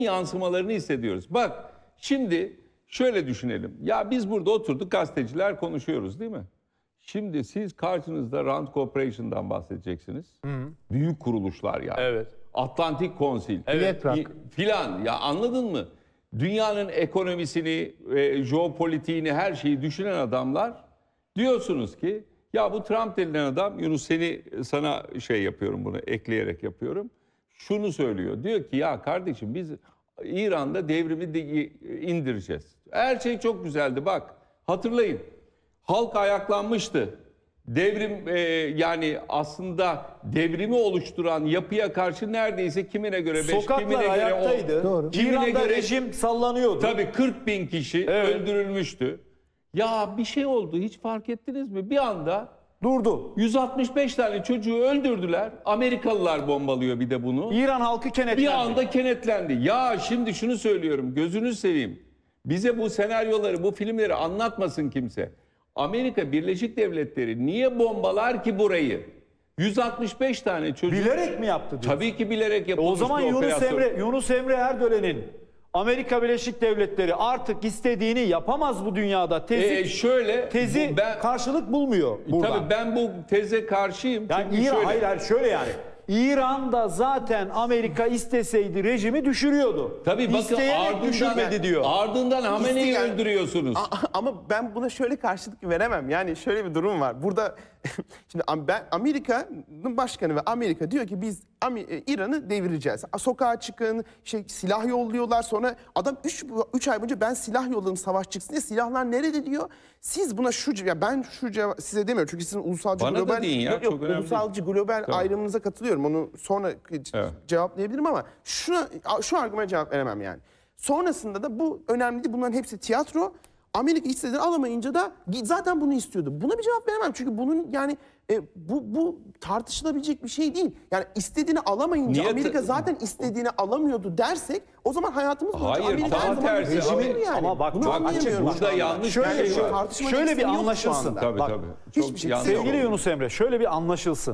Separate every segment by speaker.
Speaker 1: yansımalarını hissediyoruz. Bak şimdi şöyle düşünelim. Ya biz burada oturduk, gazeteciler konuşuyoruz değil mi? Şimdi siz karşınızda Rand Corporation'dan bahsedeceksiniz. Büyük kuruluşlar yani.
Speaker 2: Evet.
Speaker 1: Atlantic Council filan, ya anladın mı? Dünyanın ekonomisini, jeopolitiğini, her şeyi düşünen adamlar, diyorsunuz ki ya bu Trump denilen adam, Yunus sana şey yapıyorum, bunu ekleyerek yapıyorum. Şunu söylüyor. Diyor ki ya kardeşim biz İran'da devrimi indireceğiz. Her şey çok güzeldi, bak hatırlayın. Halk ayaklanmıştı. Devrim yani aslında devrimi oluşturan yapıya karşı neredeyse kimine göre 5,
Speaker 2: Sokaklar
Speaker 1: kimine göre
Speaker 2: ayaktaydı.
Speaker 1: 10,
Speaker 2: Doğru.
Speaker 1: kimine
Speaker 2: İran'da
Speaker 1: göre
Speaker 2: rejim sallanıyordu.
Speaker 1: tabii 40 bin kişi öldürülmüştü. Ya bir şey oldu, hiç fark ettiniz mi? Bir anda
Speaker 2: Durdu.
Speaker 1: 165 tane çocuğu öldürdüler. Amerikalılar bombalıyor bir de bunu.
Speaker 2: İran halkı kenetlendi.
Speaker 1: Bir anda kenetlendi. Ya şimdi şunu söylüyorum, gözünü seveyim. Bize bu senaryoları, bu filmleri anlatmasın kimse. Amerika Birleşik Devletleri niye bombalar ki burayı? 165 tane çocuk.
Speaker 2: Bilerek mi yaptı diyorsun?
Speaker 1: Tabii ki bilerek yapılmış
Speaker 2: O zaman
Speaker 1: bir operasyon.
Speaker 2: Yunus Emre Erdölen'in Amerika Birleşik Devletleri artık istediğini yapamaz bu dünyada tezi karşılık bulmuyor burada.
Speaker 1: Tabii ben bu teze karşıyım.
Speaker 2: Yani
Speaker 1: Çünkü
Speaker 2: hayır şöyle yani. İran'da zaten Amerika isteseydi rejimi düşürüyordu.
Speaker 1: Tabii bakın
Speaker 2: düşürmedi diyor.
Speaker 1: Ardından Hamene'yi öldürüyorsunuz.
Speaker 3: Ama ben buna şöyle karşılık veremem. Yani şöyle bir durum var. Burada şimdi Amerika'nın başkanı ve Amerika diyor ki biz İran'ı devireceğiz. Sokağa çıkın, silah yolluyorlar. Sonra adam 3 ay boyunca ben silah yolladım savaş çıksın diye. Silahlar nerede diyor. Siz buna ben şu cevap size demiyorum. Çünkü sizin ulusalcı
Speaker 1: Bana
Speaker 3: global
Speaker 1: da deyin ya, çok önemli
Speaker 3: ulusalcı global ayrımınıza katılıyorum. Onu sonra cevaplayabilirim ama şu argümana cevap veremem yani. Sonrasında da bu önemli değil. Bunların hepsi tiyatro. Amerika istediğini alamayınca da zaten bunu istiyordu. Buna bir cevap veremem. Çünkü bunun yani bu tartışılabilecek bir şey değil. Yani istediğini alamayınca Amerika zaten istediğini alamıyordu dersek o zaman hayatımız boyunca Amerika her zaman
Speaker 1: tersi.
Speaker 3: Yani.
Speaker 2: Ama bak
Speaker 1: burada yanlış
Speaker 2: şöyle bir anlaşılsın.
Speaker 1: Tabii.
Speaker 3: Hiçbir şey.
Speaker 2: Sevgili Yunus Emre şöyle bir anlaşılsın.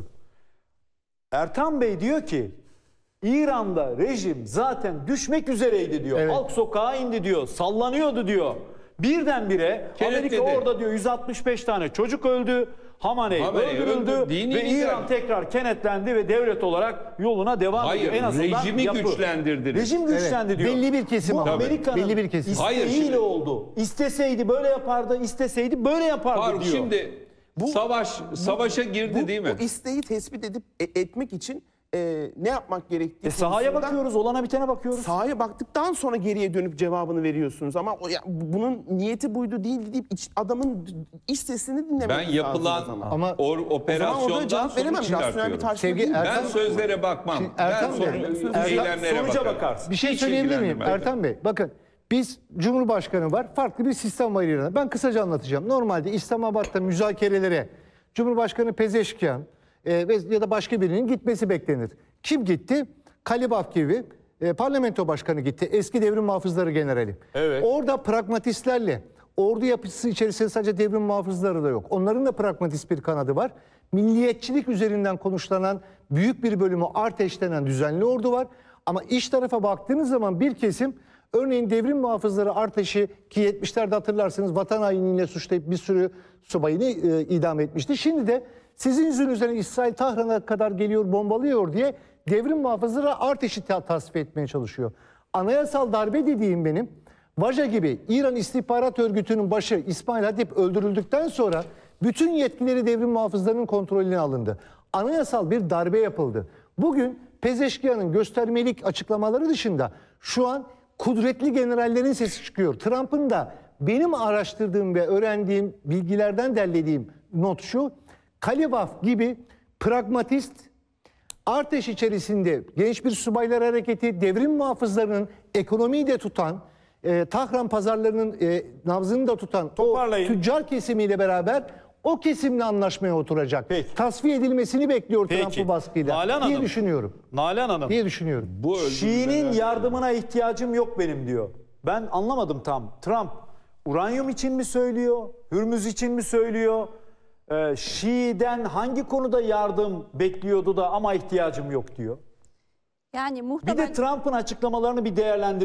Speaker 2: Ertan Bey diyor ki İran'da rejim zaten düşmek üzereydi diyor. Evet. Halk sokağa indi diyor. Sallanıyordu diyor. Birdenbire Amerika orada diyor 165 tane çocuk öldü. Hamenei öldürüldü ve İran tekrar kenetlendi ve devlet olarak yoluna devam ediyor. En azından
Speaker 1: rejimi güçlendirdi.
Speaker 2: Rejim güçlendi diyor.
Speaker 4: Belli bir kesim
Speaker 2: bu Amerika'nın isteğiyle oldu. İsteseydi böyle yapardı, isteseydi böyle yapardı diyor.
Speaker 1: Şimdi savaşa girdi değil mi?
Speaker 3: Bu isteği tespit edip etmek için ne yapmak gerektiği
Speaker 2: sahaya bakıyoruz, olana bitene bakıyoruz.
Speaker 3: Sahaya baktıktan sonra geriye dönüp cevabını veriyorsunuz. Ama bunun niyeti buydu değildi deyip adamın iç sesini dinlemek
Speaker 1: lazım. Ben yapılan operasyondan sonuç çıkartıyorum. Ben sözlere bakmam. Ben
Speaker 2: sonuca bakarsın.
Speaker 4: Bir şey söyleyebilir miyim Ertan Bey? Bakın biz Cumhurbaşkanı var, farklı bir sistem var İran'da. Ben kısaca anlatacağım. Normalde İslamabad'da müzakerelere Cumhurbaşkanı Pezeşkian ya da başka birinin gitmesi beklenir. Kim gitti? Kalibaf gibi parlamento başkanı gitti. Eski devrim muhafızları generali.
Speaker 2: Evet.
Speaker 4: Orada pragmatistlerle, ordu yapısı içerisinde sadece devrim muhafızları da yok. Onların da pragmatist bir kanadı var. Milliyetçilik üzerinden konuşlanan büyük bir bölümü Arteş denen düzenli ordu var. Ama iç tarafa baktığınız zaman bir kesim, örneğin devrim muhafızları Arteş'i ki 70'lerde hatırlarsınız vatan hainliğiyle suçlayıp bir sürü subayını idam etmişti. Şimdi de sizin yüzünüzden İsrail Tahran'a kadar geliyor, bombalıyor diye devrim muhafızları Arteş'i tasfiye etmeye çalışıyor. Anayasal darbe dediğim benim, Vaja gibi İran İstihbarat Örgütü'nün başı İsmail Hatip öldürüldükten sonra bütün yetkileri devrim muhafızlarının kontrolüne alındı. Anayasal bir darbe yapıldı. Bugün Pezeşkian'ın göstermelik açıklamaları dışında şu an kudretli generallerin sesi çıkıyor. Trump'ın da benim araştırdığım ve öğrendiğim bilgilerden derlediğim not şu: Kalibaf gibi pragmatist, Arteş içerisinde genç bir subaylar hareketi, devrim muhafızlarının ekonomiyi de tutan, Tahran pazarlarının nabzını da tutan o tüccar kesimiyle beraber o kesimle anlaşmaya oturacak.
Speaker 2: Peki.
Speaker 4: Tasfiye edilmesini bekliyor Trump bu baskıyla diye düşünüyorum.
Speaker 2: Nalan Hanım.
Speaker 4: Diye düşünüyorum.
Speaker 2: Şii'nin yardımına ihtiyacım yok benim diyor. Ben anlamadım tam. Trump uranyum için mi söylüyor? Hürmüz için mi söylüyor? Şii'den hangi konuda yardım bekliyordu da ama ihtiyacım yok diyor.
Speaker 5: Yani muhtemelen...
Speaker 2: Bir de Trump'ın açıklamalarını bir değerlendirelim.